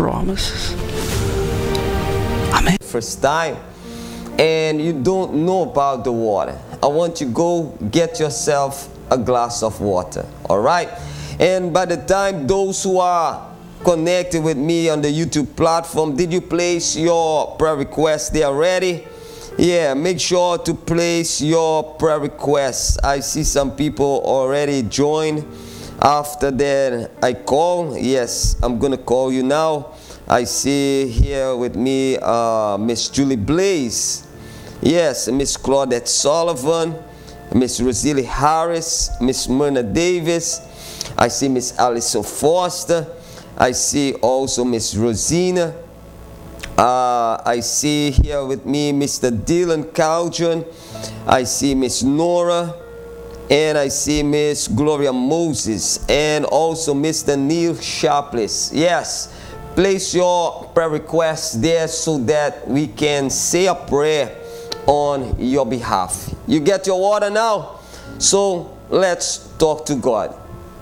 promises. Amen. First time, and you don't know about the water, I want you to go get yourself a glass of water. All right? And by the time those who are connected with me on the YouTube platform, did you place your prayer request there already? Yeah, make sure to place your prayer requests. I see some people already join. After that, I call. Yes, I'm going to call you now. I see here with me Miss Julie Blaze. Yes, Miss Claudette Sullivan, Miss Rosalie Harris, Miss Myrna Davis. I see Miss Allison Foster. I see also Miss Rosina. I see here with me Mr. Dylan Caldron. I see Miss Nora. And I see Miss Gloria Moses. And also Mr. Neil Sharpless. Yes, place your prayer requests there so that we can say a prayer on your behalf. You get your water now? So let's talk to God.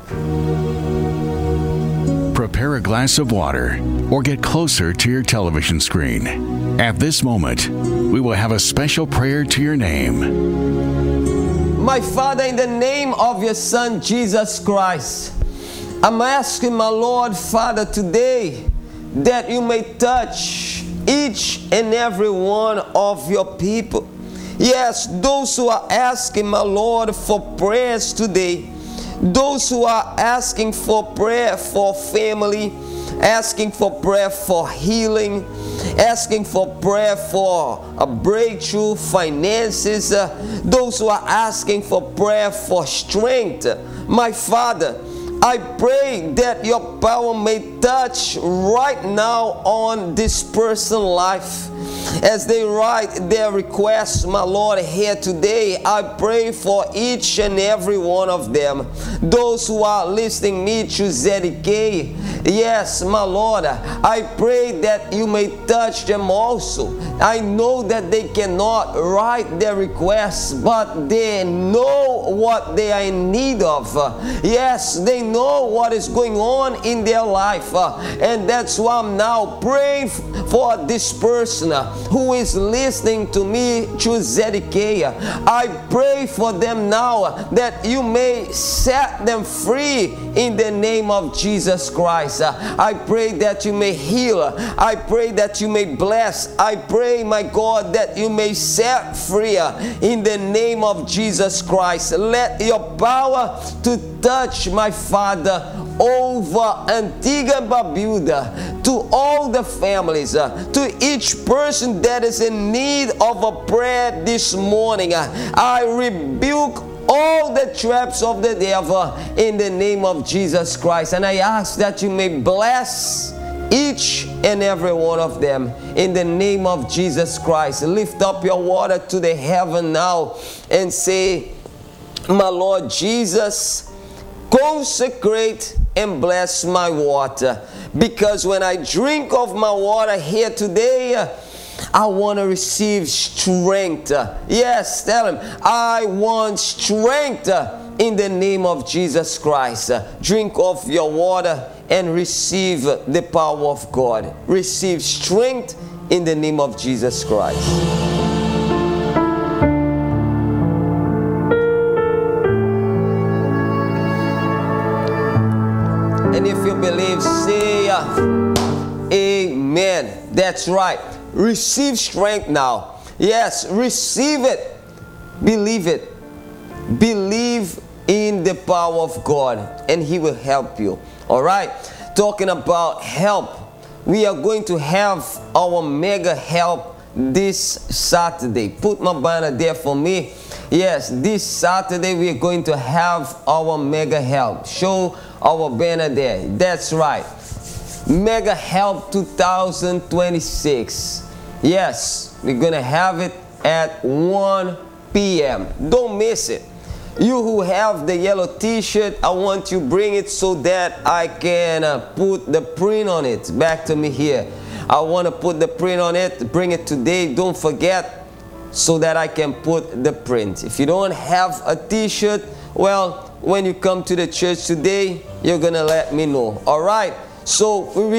Prepare a glass of water or get closer to your television screen. At this moment, we will have a special prayer to your name. My Father, in the name of your Son, Jesus Christ, I'm asking, my Lord, Father, today that you may touch each and every one of your people. Yes, those who are asking, my Lord, for prayers today. Those who are asking for prayer for family, asking for prayer for healing, asking for prayer for a breakthrough, finances, those who are asking for prayer for strength. My Father, I pray that your power may touch right now on this person's life. As they write their requests, my Lord, here today, I pray for each and every one of them. Those who are listening me to ZDK, yes, my Lord, I pray that you may touch them also. I know that they cannot write their requests, but they know what they are in need of. Yes, they know what is going on in their life. And that's why I'm now praying for this person who is listening to me through ZDK. I pray for them now that you may set them free in the name of Jesus Christ. I pray that you may heal. I pray that you may bless. I pray, my God, that you may set free in the name of Jesus Christ. Let your power to touch, my Father, over Antigua and Barbuda, to all the families, to each person that is in need of a prayer this morning. I rebuke all the traps of the devil in the name of Jesus Christ, and I ask that you may bless each and every one of them in the name of Jesus Christ. Lift up your water to the heaven now and say, my Lord Jesus, consecrate and bless my water, because when I drink of my water here today, I want to receive strength. Yes, tell him, I want strength in the name of Jesus Christ. Drink of your water and receive the power of God. Receive strength in the name of Jesus Christ. And if you believe, say amen. That's right. Receive strength now. Yes, receive it. Believe it. Believe in the power of God, and He will help you. All right. Talking about help, we are going to have our mega help this Saturday. Put my banner there for me. Yes, this Saturday we are going to have our mega help. Show our banner there. That's right. Mega Help 2026. Yes, we're going to have it at 1 p.m. Don't miss it. You who have the yellow t-shirt, I want you to bring it so that I can put the print on it. Back to me here. I want to put the print on it. Bring it today. Don't forget, so that I can put the print. If you don't have a t-shirt, well, when you come to the church today, you're going to let me know. All right? So we